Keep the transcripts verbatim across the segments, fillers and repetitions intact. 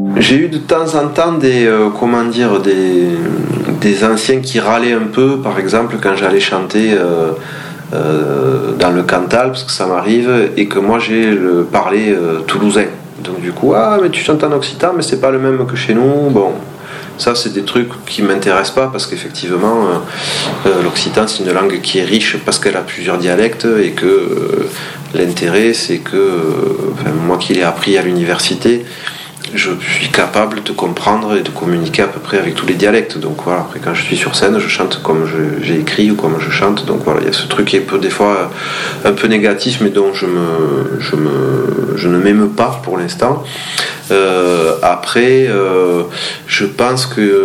J'ai eu de temps en temps des, euh, comment dire, des, des anciens qui râlaient un peu, par exemple, quand j'allais chanter euh, euh, dans le Cantal, parce que ça m'arrive, et que moi j'ai le parler euh, toulousain. Donc du coup, ah mais tu chantes en occitan, mais c'est pas le même que chez nous. Bon, ça c'est des trucs qui m'intéressent pas, parce qu'effectivement, euh, euh, l'occitan c'est une langue qui est riche parce qu'elle a plusieurs dialectes, et que euh, l'intérêt c'est que, euh, enfin, moi qui l'ai appris à l'université, je suis capable de comprendre et de communiquer à peu près avec tous les dialectes. Donc voilà, après quand je suis sur scène, je chante comme je, j'ai écrit ou comme je chante. Donc voilà, il y a ce truc qui est peu, des fois un peu négatif, mais dont je, me, je, me, je ne m'aime pas pour l'instant. Euh, après, euh, je pense que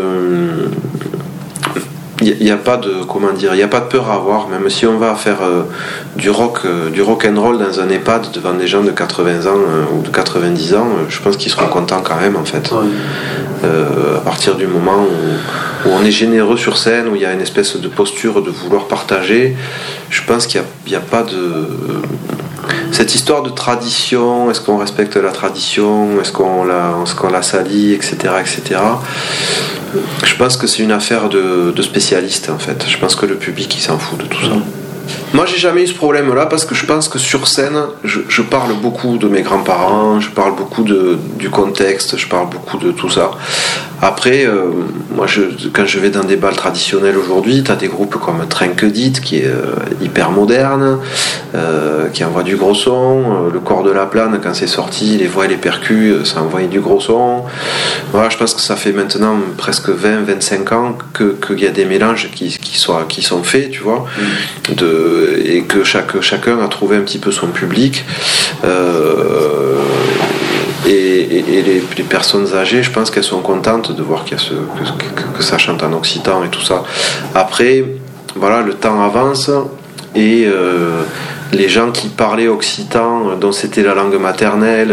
il n'y a, a pas de comment dire, il y a pas de peur à avoir, même si on va faire euh, du rock, euh, du rock and roll dans un EHPAD devant des gens de quatre-vingts ans euh, ou de quatre-vingt-dix ans, euh, je pense qu'ils seront contents quand même en fait. Ouais. Euh, à partir du moment où, où on est généreux sur scène, où il y a une espèce de posture de vouloir partager, je pense qu'il n'y a, a pas de euh, cette histoire de tradition. Est-ce qu'on respecte la tradition, est-ce qu'on la, est-ce qu'on la salit, et cetera, et cetera. Je pense que c'est une affaire de, de spécialistes en fait. Je pense que le public il s'en fout de tout ça. Moi j'ai jamais eu ce problème là parce que je pense que sur scène je, je parle beaucoup de mes grands-parents, je parle beaucoup de, du contexte, je parle beaucoup de tout ça. Après, euh, moi je, quand je vais dans des bals traditionnels aujourd'hui, tu as des groupes comme Trinquedit qui est euh, hyper moderne, euh, qui envoie du gros son, euh, le Corps de la Plane quand c'est sorti, les voix et les percus, euh, ça envoie du gros son. Voilà, je pense que ça fait maintenant presque vingt à vingt-cinq ans que, qu'il y a des mélanges qui, qui, soient, qui sont faits, tu vois, de, et que chaque, chacun a trouvé un petit peu son public. Euh, Et, et, et les, les personnes âgées, je pense qu'elles sont contentes de voir qu'il y a ce, que, que, que ça chante en occitan et tout ça. Après, voilà, le temps avance et euh, les gens qui parlaient occitan, dont c'était la langue maternelle,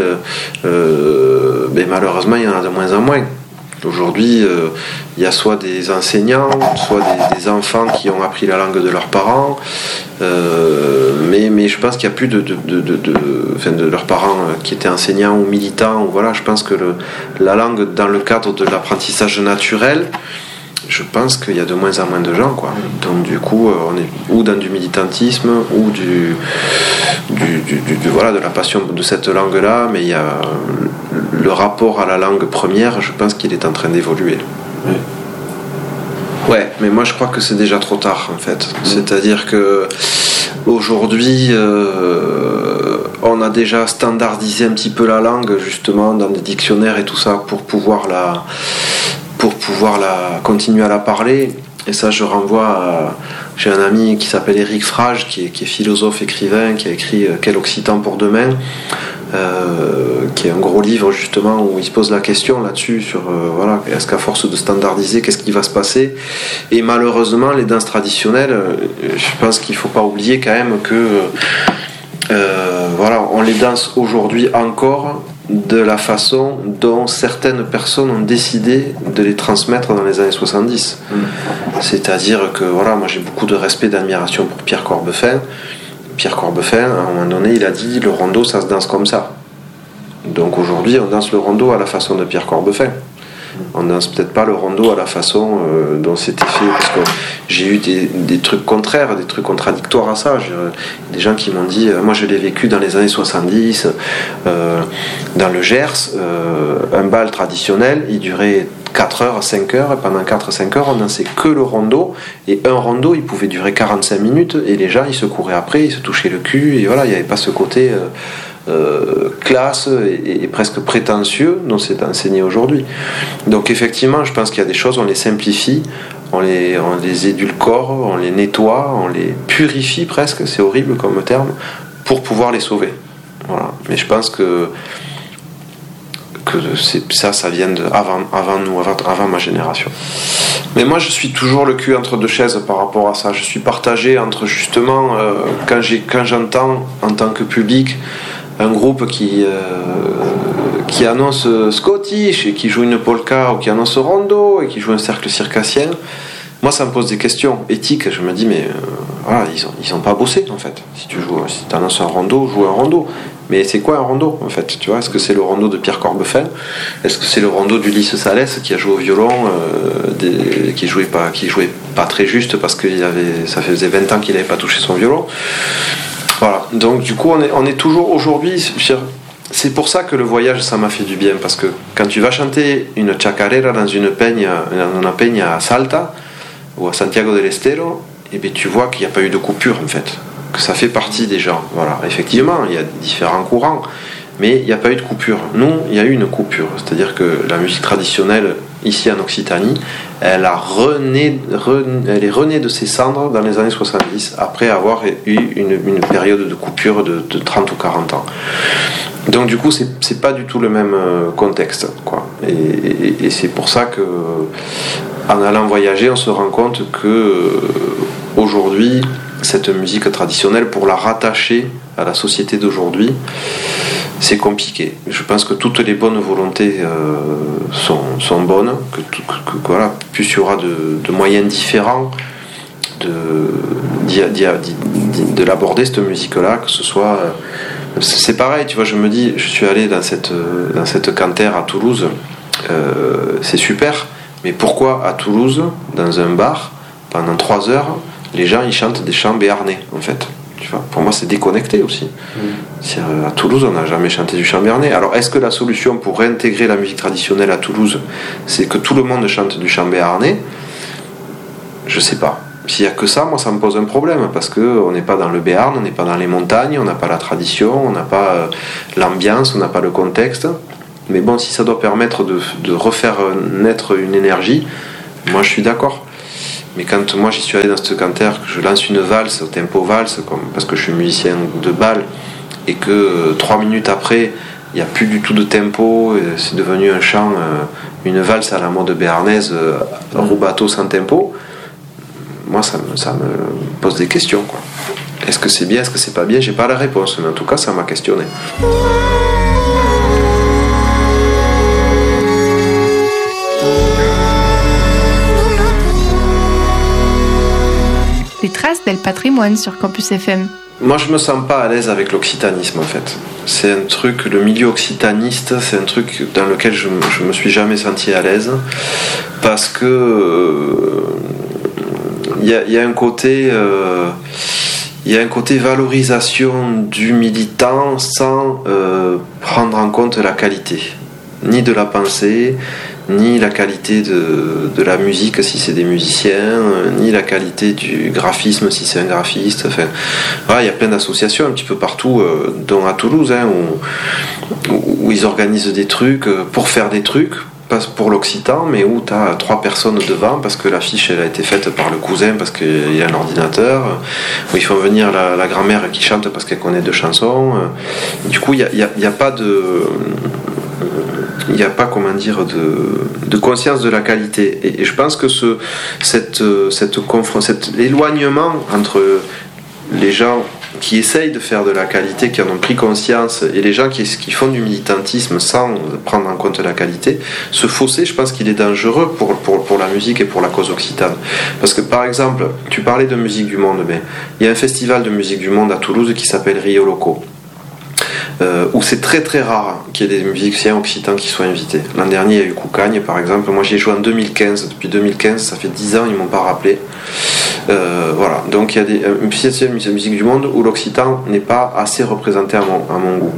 euh, ben malheureusement, il y en a de moins en moins. Aujourd'hui, euh, il y a soit des enseignants, soit des, des enfants qui ont appris la langue de leurs parents, euh, mais, mais je pense qu'il n'y a plus de, de, de, de, de, enfin de leurs parents qui étaient enseignants ou militants. Ou voilà, je pense que le, la langue, dans le cadre de l'apprentissage naturel, je pense qu'il y a de moins en moins de gens, quoi. Donc du coup, on est ou dans du militantisme ou du, du, du, du, du voilà, de la passion de cette langue-là, mais il y a le rapport à la langue première, je pense qu'il est en train d'évoluer. Oui. Ouais, mais moi je crois que c'est déjà trop tard en fait. Mmh. C'est-à-dire que aujourd'hui, euh, on a déjà standardisé un petit peu la langue justement dans des dictionnaires et tout ça pour pouvoir la pour pouvoir la continuer à la parler. Et ça, je renvoie à... J'ai un ami qui s'appelle Éric Frage, qui est, qui est philosophe, écrivain, qui a écrit « Quel Occitan pour demain ?» euh, qui est un gros livre justement où il se pose la question là-dessus, sur euh, voilà, est-ce qu'à force de standardiser, qu'est-ce qui va se passer? Et malheureusement, les danses traditionnelles, je pense qu'il ne faut pas oublier quand même que euh, voilà, on les danse aujourd'hui encore de la façon dont certaines personnes ont décidé de les transmettre dans les années soixante-dix. Mmh. C'est-à-dire que voilà, moi j'ai beaucoup de respect, d'admiration pour Pierre Corbefin. Pierre Corbefin, à un moment donné, il a dit le rondeau, ça se danse comme ça. Donc aujourd'hui, on danse le rondeau à la façon de Pierre Corbefin. On danse peut-être pas le rondeau à la façon euh, dont c'était fait, parce que j'ai eu des, des trucs contraires, des trucs contradictoires à ça. J'ai, des gens qui m'ont dit, euh, moi je l'ai vécu dans les années soixante-dix, euh, dans le Gers, euh, un bal traditionnel, il durait quatre heures, cinq heures, et pendant quatre à cinq heures, on dansait que le rondeau, et un rondeau, il pouvait durer quarante-cinq minutes, et les gens, ils se couraient après, ils se touchaient le cul, et voilà, il n'y avait pas ce côté... Euh, Euh, classe et, et presque prétentieux dont c'est enseigné aujourd'hui. Donc effectivement, je pense qu'il y a des choses, on les simplifie, on les, on les édulcore, on les nettoie, on les purifie presque, c'est horrible comme terme, pour pouvoir les sauver. Voilà. Mais je pense que que c'est, ça, ça vient de avant, avant nous, avant, avant ma génération. Mais moi, je suis toujours le cul entre deux chaises par rapport à ça. Je suis partagé entre justement euh, quand j'ai, quand j'entends en tant que public un groupe qui, euh, qui annonce Scottish et qui joue une polka, ou qui annonce Rondo et qui joue un cercle circassien, moi ça me pose des questions éthiques. Je me dis mais euh, voilà, ils ont, ils ont pas bossé en fait. Si tu joues, si tu annonces un rondo, joue un rondo. Mais c'est quoi un rondo en fait, tu vois? Est-ce que c'est le rondo de Pierre Corbefin? Est-ce que c'est le rondo d'Ulysse Salès qui a joué au violon, euh, des, qui jouait pas, qui jouait pas très juste parce que il avait, ça faisait vingt ans qu'il n'avait pas touché son violon. Voilà. Donc du coup, on est, on est toujours aujourd'hui. C'est pour ça que le voyage, ça m'a fait du bien, parce que quand tu vas chanter une chacarera dans une peña, dans une peña à Salta ou à Santiago del Estero, et bien tu vois qu'il n'y a pas eu de coupure en fait. Que ça fait partie des gens. Voilà, effectivement, il y a différents courants, mais il n'y a pas eu de coupure. Nous, il y a eu une coupure, c'est-à-dire que la musique traditionnelle ici en Occitanie, elle a rené, rené, elle est renée de ses cendres dans les années soixante-dix, après avoir eu une, une période de coupure de, de trente ou quarante ans. Donc du coup, c'est, c'est pas du tout le même contexte, quoi. Et, et, et c'est pour ça que, en allant voyager, on se rend compte que aujourd'hui, cette musique traditionnelle, pour la rattacher à la société d'aujourd'hui, c'est compliqué. Je pense que toutes les bonnes volontés euh, sont, sont bonnes, que, que, que voilà, plus il y aura de, de moyens différents de, d'y, d'y, d'y, de l'aborder cette musique-là, que ce soit... C'est pareil, tu vois, je me dis, je suis allé dans cette, dans cette cantère à Toulouse, euh, c'est super, mais pourquoi à Toulouse, dans un bar, pendant trois heures, les gens ils chantent des chants béarnais en fait, tu vois? Pour moi c'est déconnecté aussi. Mmh. À Toulouse on n'a jamais chanté du chant béarnais. Alors est-ce que la solution pour réintégrer la musique traditionnelle à Toulouse, c'est que tout le monde chante du chant béarnais? Je sais pas. S'il n'y a que ça, moi ça me pose un problème, parce qu'on n'est pas dans le Béarn, on n'est pas dans les montagnes, on n'a pas la tradition, on n'a pas euh, l'ambiance, on n'a pas le contexte. Mais bon, si ça doit permettre de, de refaire naître une énergie, moi je suis d'accord. Mais quand moi j'y suis allé dans cette cantère, que je lance une valse au tempo valse, comme, parce que je suis musicien de bal, et que euh, trois minutes après, il n'y a plus du tout de tempo, et c'est devenu un chant, euh, une valse à la mode béarnaise, euh, rubato sans tempo, moi ça me, ça me pose des questions, quoi. Est-ce que c'est bien, est-ce que c'est pas bien? J'ai pas la réponse, mais en tout cas ça m'a questionné. Les traces del patrimoine sur Campus F M. Moi je me sens pas à l'aise avec l'occitanisme en fait. C'est un truc, le milieu occitaniste, c'est un truc dans lequel je, je me suis jamais senti à l'aise, parce que il euh, y, y a un côté euh, il y a un côté valorisation du militant sans euh, prendre en compte la qualité, ni de la pensée, ni la qualité de, de la musique si c'est des musiciens, ni la qualité du graphisme si c'est un graphiste. Enfin, voilà, il y a plein d'associations un petit peu partout, euh, dont à Toulouse, hein, où, où ils organisent des trucs pour faire des trucs, pas pour l'occitan, mais où tu as trois personnes devant parce que l'affiche elle a été faite par le cousin parce qu'il y a un ordinateur, où ils font venir la, la grand-mère qui chante parce qu'elle connaît deux chansons. Du coup, il n'y a, y a, y a pas de... il n'y a pas, comment dire, de, de conscience de la qualité. Et, et je pense que ce, cette, cette, cet éloignement entre les gens qui essayent de faire de la qualité, qui en ont pris conscience, et les gens qui, qui font du militantisme sans prendre en compte la qualité, ce fossé, je pense qu'il est dangereux pour, pour, pour la musique et pour la cause occitane. Parce que, par exemple, tu parlais de musique du monde, mais il y a un festival de musique du monde à Toulouse qui s'appelle Rio Loco. Euh, où c'est très très rare qu'il y ait des musiciens occitans qui soient invités. L'an dernier, il y a eu Coucagne, par exemple. Moi, j'y ai joué en deux mille quinze. Depuis deux mille quinze, ça fait dix ans, ils ne m'ont pas rappelé. Euh, voilà. Donc, il y a des un festival de musique du monde où l'occitan n'est pas assez représenté à mon, à mon goût.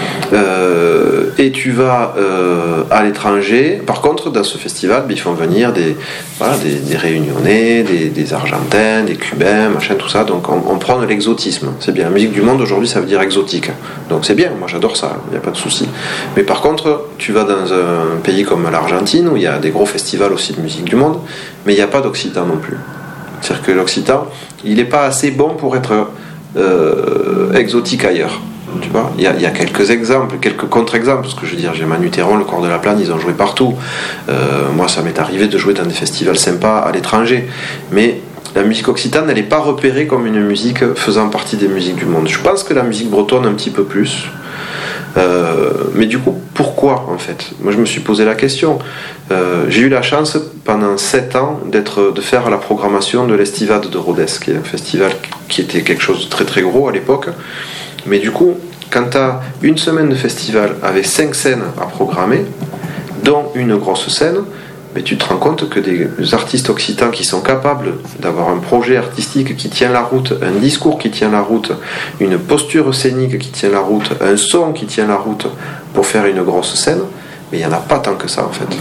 Euh, et tu vas euh, à l'étranger. Par contre, dans ce festival, ben, ils font venir des, voilà, des, des Réunionnais, des, des Argentins, des Cubains, machin, tout ça. Donc, on, on prend de l'exotisme. C'est bien. La musique du monde, aujourd'hui, ça veut dire exotique. Donc, c'est bien. Moi j'adore ça, il n'y a pas de souci. Mais par contre, tu vas dans un pays comme l'Argentine où il y a des gros festivals aussi de musique du monde, mais il n'y a pas d'occitan non plus. C'est-à-dire que l'occitan, il n'est pas assez bon pour être euh, exotique ailleurs. Tu vois, il y, a, il y a quelques exemples, quelques contre-exemples, parce que je veux dire, j'ai Manu Théron, le Corps de la Plane, ils ont joué partout. Euh, moi, ça m'est arrivé de jouer dans des festivals sympas à l'étranger, mais la musique occitane, elle n'est pas repérée comme une musique faisant partie des musiques du monde. Je pense que la musique bretonne un petit peu plus. Euh, mais du coup, pourquoi en fait? Moi je me suis posé la question. Euh, j'ai eu la chance pendant sept ans d'être, de faire la programmation de l'Estivade de Rodez, qui est un festival qui était quelque chose de très très gros à l'époque. Mais du coup, quand tu as une semaine de festival avec cinq scènes à programmer, dont une grosse scène, mais tu te rends compte que des artistes occitans qui sont capables d'avoir un projet artistique qui tient la route, un discours qui tient la route, une posture scénique qui tient la route, un son qui tient la route pour faire une grosse scène, mais il n'y en a pas tant que ça en fait.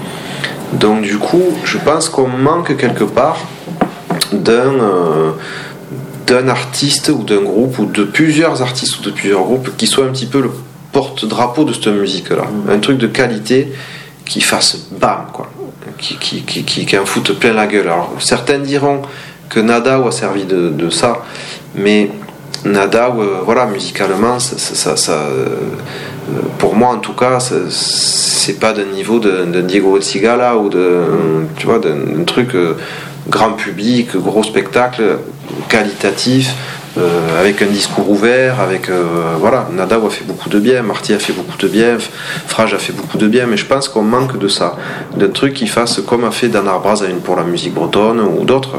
Donc du coup, je pense qu'on manque quelque part d'un, euh, d'un artiste ou d'un groupe ou de plusieurs artistes ou de plusieurs groupes qui soient un petit peu le porte-drapeau de cette musique-là. Un truc de qualité qui fasse bam, quoi. Qui, qui, qui, qui, qui en foute plein la gueule. Alors certains diront que Nadao a servi de, de ça, mais Nadao, euh, voilà, musicalement, ça, ça, ça, euh, pour moi en tout cas, ça, c'est pas d'un niveau de, de Diego Cigala ou de, tu vois, d'un, d'un truc euh, grand public, gros spectacle, qualitatif. Euh, avec un discours ouvert, avec euh, voilà, Nadao a fait beaucoup de bien, Marty a fait beaucoup de bien, Frage a fait beaucoup de bien, mais je pense qu'on manque de ça, d'un truc qui fasse comme a fait Dan Arbraz pour la musique bretonne ou d'autres.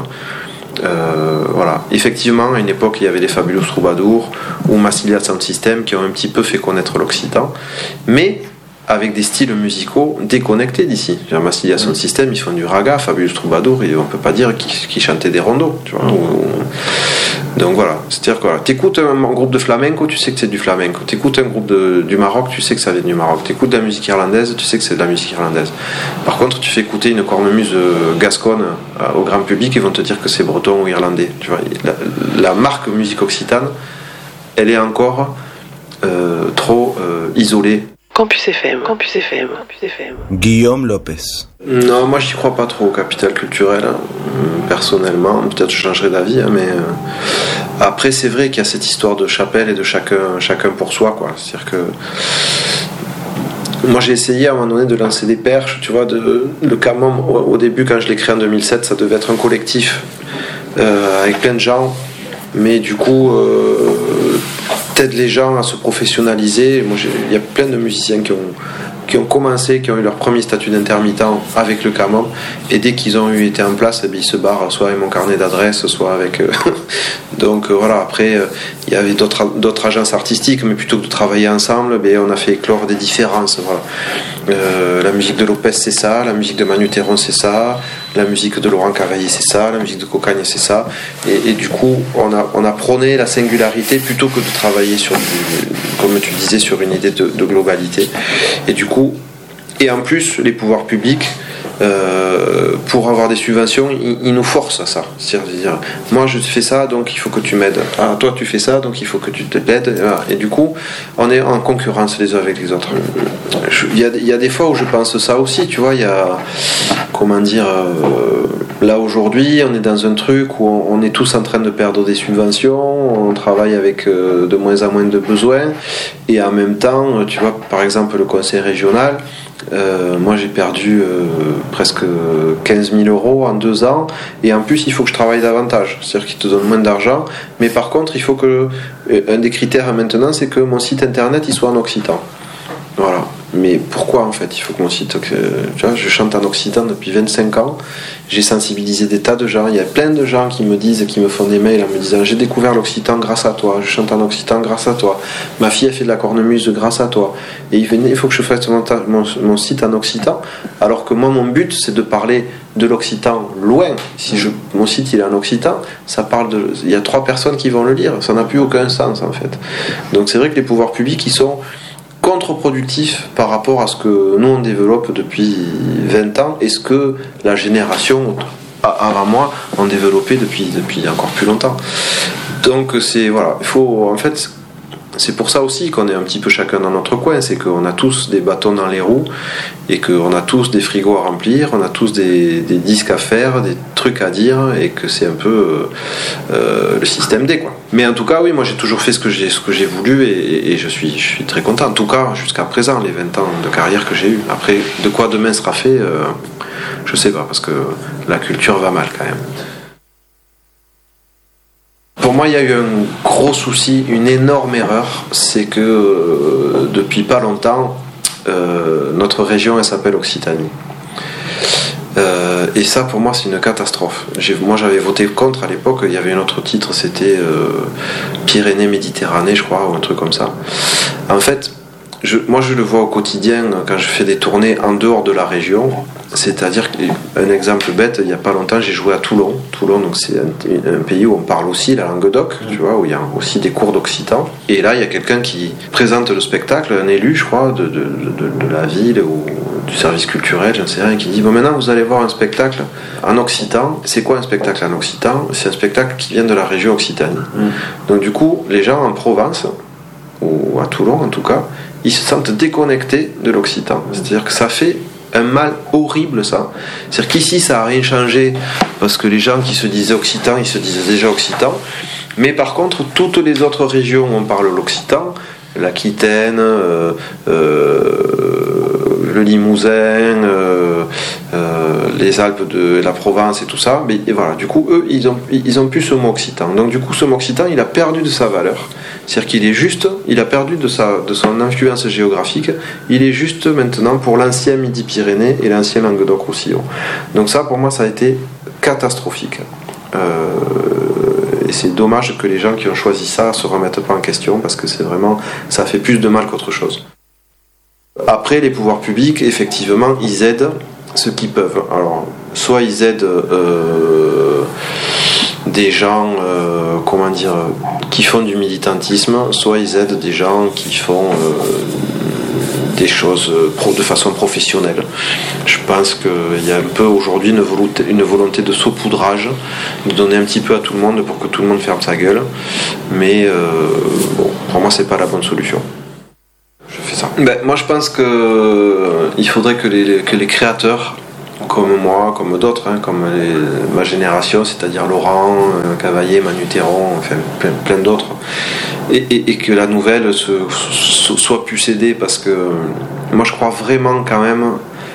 Euh, voilà. Effectivement, à une époque, il y avait les Fabulous Troubadours ou Massilia Sound System qui ont un petit peu fait connaître l'Occitan, mais avec des styles musicaux déconnectés d'ici. Massilia Sound System, ils font du raga, Fabulous Troubadours, et on peut pas dire qu'ils, qu'ils chantaient des rondos, tu vois. Ou, ou... Donc voilà, c'est-à-dire que voilà, t'écoutes un, un groupe de flamenco, tu sais que c'est du flamenco. T'écoutes un groupe de, du Maroc, tu sais que ça vient du Maroc. T'écoutes de la musique irlandaise, tu sais que c'est de la musique irlandaise. Par contre, tu fais écouter une cornemuse gasconne au grand public, ils vont te dire que c'est breton ou irlandais. Tu vois, la, la marque musique occitane, elle est encore euh, trop euh, isolée. Campus F M, Campus F M, Campus F M. Guillaume Lopez. Non, moi j'y crois pas trop au capital culturel, hein. Personnellement. Peut-être je changerai d'avis, hein, mais euh... après c'est vrai qu'il y a cette histoire de chapelle et de chacun, chacun pour soi, quoi. C'est-à-dire que moi j'ai essayé à un moment donné de lancer des perches, tu vois, de, le Camom, au, au début quand je l'ai créé en deux mille sept, ça devait être un collectif euh, avec plein de gens, mais du coup euh, t'aides les gens à se professionnaliser. Moi il y a plein de musiciens qui ont qui ont commencé, qui ont eu leur premier statut d'intermittent avec le Camom, et dès qu'ils ont eu été en place, eh bien, ils se barrent soit avec mon carnet d'adresse, soit avec euh... donc euh, voilà. Après il euh, y avait d'autres, d'autres agences artistiques, mais plutôt que de travailler ensemble, eh on a fait éclore des différences, voilà. Euh, la musique de Lopez c'est ça, la musique de Manu Théron c'est ça, la musique de Laurent Cavaillé c'est ça, la musique de Cocagne c'est ça, et, et du coup on a, on a prôné la singularité plutôt que de travailler sur du, comme tu disais, sur une idée de, de globalité. Et du coup, et en plus les pouvoirs publics, euh, pour avoir des subventions, ils, ils nous forcent à ça. C'est-à-dire, moi je fais ça, donc il faut que tu m'aides. Ah, toi tu fais ça, donc il faut que tu t'aides. Et du coup, on est en concurrence les uns avec les autres. Il y a, il y a des fois où je pense ça aussi, tu vois, il y a, comment dire, euh, là aujourd'hui, on est dans un truc où on, on est tous en train de perdre des subventions, on travaille avec euh, de moins en moins de besoins, et en même temps, tu vois, par exemple le conseil régional, Euh, moi j'ai perdu euh, presque quinze mille euros en deux ans, et en plus il faut que je travaille davantage, c'est-à-dire qu'il te donne moins d'argent, mais par contre il faut que, un des critères maintenant c'est que mon site internet il soit en occitan. Voilà. Mais pourquoi en fait il faut que mon site, que, tu vois, je chante en occitan depuis vingt-cinq ans, j'ai sensibilisé des tas de gens, il y a plein de gens qui me disent, qui me font des mails en me disant j'ai découvert l'occitan grâce à toi, je chante en occitan grâce à toi, ma fille a fait de la cornemuse grâce à toi, et il faut que je fasse mon, mon, mon site en occitan, alors que moi mon but c'est de parler de l'occitan loin. Si je, mon site il est en occitan, ça parle de, il y a trois personnes qui vont le lire, ça n'a plus aucun sens en fait. Donc c'est vrai que les pouvoirs publics ils sont contre-productif par rapport à ce que nous on développe depuis vingt ans et ce que la génération avant moi ont développé depuis, depuis encore plus longtemps. Donc c'est voilà, il faut en fait, c'est pour ça aussi qu'on est un petit peu chacun dans notre coin, c'est qu'on a tous des bâtons dans les roues et qu'on a tous des frigos à remplir, on a tous des, des disques à faire, des trucs à dire, et que c'est un peu euh, le système D, quoi. Mais en tout cas, oui, moi j'ai toujours fait ce que j'ai, ce que j'ai voulu, et, et je, suis, je suis très content, en tout cas jusqu'à présent, les vingt ans de carrière que j'ai eu. Après, de quoi demain sera fait, euh, je sais pas, parce que la culture va mal quand même. Pour pour moi, il y a eu un gros souci, une énorme erreur. C'est que euh, depuis pas longtemps, euh, notre région, elle s'appelle Occitanie. Euh, et ça, pour moi, c'est une catastrophe. J'ai, moi, j'avais voté contre à l'époque. Il y avait un autre titre, c'était euh, Pyrénées-Méditerranée, je crois, ou un truc comme ça. En fait, je, moi, je le vois au quotidien quand je fais des tournées en dehors de la région. C'est-à-dire qu'un exemple bête, il n'y a pas longtemps, j'ai joué à Toulon. Toulon, donc c'est un, un pays où on parle aussi la langue d'oc, tu vois, où il y a aussi des cours d'occitan. Et là, il y a quelqu'un qui présente le spectacle, un élu, je crois, de, de, de, de la ville ou du service culturel, je ne sais rien, qui dit bon, maintenant vous allez voir un spectacle en occitan. C'est quoi un spectacle en occitan? C'est un spectacle qui vient de la région Occitanie. Mmh. Donc du coup, les gens en Provence, ou à Toulon en tout cas, ils se sentent déconnectés de l'occitan. C'est-à-dire que ça fait un mal horrible, ça. C'est-à-dire qu'ici, ça n'a rien changé, parce que les gens qui se disaient occitan, ils se disaient déjà occitan. Mais par contre, toutes les autres régions où on parle l'occitan, l'Aquitaine, euh, euh, le Limousin, euh, euh, les Alpes de la Provence et tout ça, mais et voilà, du coup, eux, ils ont, ils ont plus ce mot occitan. Donc du coup, ce mot occitan, il a perdu de sa valeur. C'est-à-dire qu'il est juste, il a perdu de, sa, de son influence géographique, il est juste maintenant pour l'ancien Midi-Pyrénées et l'ancien Languedoc-Roussillon. Donc ça, pour moi, ça a été catastrophique. Euh, et c'est dommage que les gens qui ont choisi ça ne se remettent pas en question, parce que c'est vraiment, ça fait plus de mal qu'autre chose. Après, les pouvoirs publics, effectivement, ils aident ceux qui peuvent. Alors, soit ils aident euh, des gens, euh, comment dire, qui font du militantisme, soit ils aident des gens qui font euh, des choses pro, de façon professionnelle. Je pense qu'il y a un peu aujourd'hui une volonté, une volonté de saupoudrage, de donner un petit peu à tout le monde pour que tout le monde ferme sa gueule. Mais euh, bon, pour moi, c'est pas la bonne solution. Je fais ça. Ben, moi, je pense que euh, il faudrait que les, que les créateurs, comme moi, comme d'autres, hein, comme les, ma génération, c'est-à-dire Laurent, euh, Cavaillé, Manu Théron, enfin plein, plein d'autres, et, et, et que la nouvelle se, se, soit pu céder, parce que euh, moi je crois vraiment quand même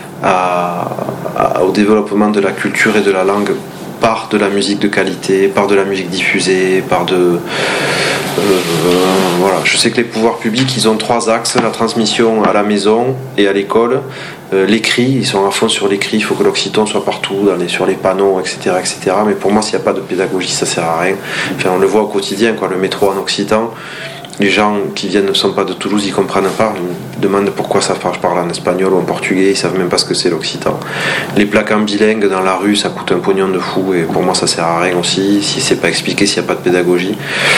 à, à, au développement de la culture et de la langue par de la musique de qualité, par de la musique diffusée, par de... Euh, voilà. Je sais que les pouvoirs publics, ils ont trois axes: la transmission à la maison et à l'école, euh, l'écrit, ils sont à fond sur l'écrit, il faut que l'occitan soit partout, dans les, sur les panneaux, et cetera, et cetera. Mais pour moi, s'il n'y a pas de pédagogie, ça sert à rien. Enfin, on le voit au quotidien, quoi, le métro en occitan. Les gens qui viennent ne sont pas de Toulouse, ils comprennent pas, ils demandent pourquoi ça parle en espagnol ou en portugais, ils savent même pas ce que c'est l'occitan. Les plaques en bilingue dans la rue, ça coûte un pognon de fou, et pour moi ça sert à rien aussi, si c'est pas expliqué, s'il n'y a pas de pédagogie.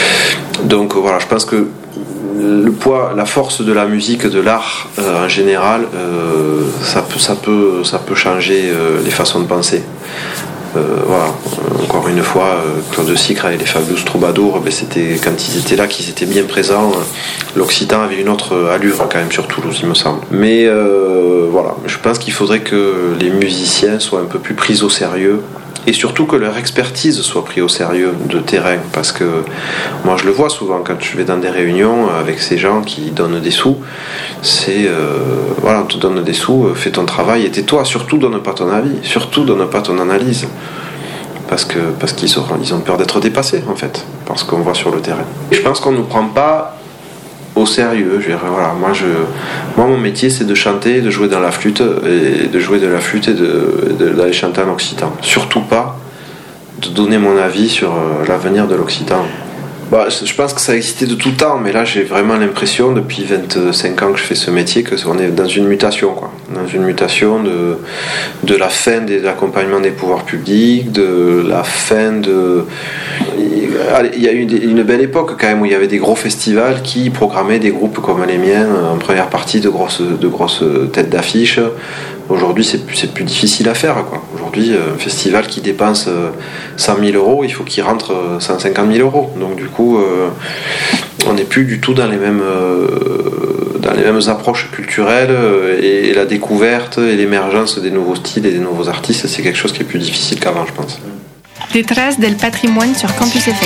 Donc voilà, je pense que le poids, la force de la musique, de l'art euh, en général, euh, ça peut, ça peut, ça peut changer euh, les façons de penser. Euh, voilà, encore une fois, euh, Claude Sicre et les Fabulous Troubadours, ben, c'était quand ils étaient là, qu'ils étaient bien présents. L'occitan avait une autre allure quand même sur Toulouse, il me semble. Mais euh, voilà, je pense qu'il faudrait que les musiciens soient un peu plus pris au sérieux, et surtout que leur expertise soit prise au sérieux de terrain, parce que moi je le vois souvent quand je vais dans des réunions avec ces gens qui donnent des sous, c'est euh, voilà, on te donne des sous, fais ton travail et tais-toi, surtout donne pas ton avis, surtout donne pas ton analyse, parce que parce qu'ils auront, ils ont peur d'être dépassés en fait, parce qu'on voit sur le terrain. Je pense qu'on nous prend pas au sérieux. Je veux dire, voilà, moi, je, moi mon métier c'est de chanter, de jouer dans la flûte, et de jouer de la flûte et de, de, d'aller chanter en occitan. Surtout pas de donner mon avis sur euh, l'avenir de l'occitan. Bah, je pense que ça a existé de tout temps, mais là j'ai vraiment l'impression depuis vingt-cinq ans que je fais ce métier qu'on est dans une mutation, quoi. Dans une mutation de, de la fin de l'accompagnement des pouvoirs publics, de la fin de... Il y a eu une belle époque quand même où il y avait des gros festivals qui programmaient des groupes comme les miens en première partie, de grosses, de grosses têtes d'affiche. Aujourd'hui c'est plus, c'est plus difficile à faire, quoi. Aujourd'hui un festival qui dépense cent mille euros, il faut qu'il rentre cent cinquante mille euros. Donc du coup euh, on n'est plus du tout dans les mêmes, euh, dans les mêmes approches culturelles, et, et la découverte et l'émergence des nouveaux styles et des nouveaux artistes, c'est quelque chose qui est plus difficile qu'avant, je pense. Des traces del patrimoine sur Campus F M.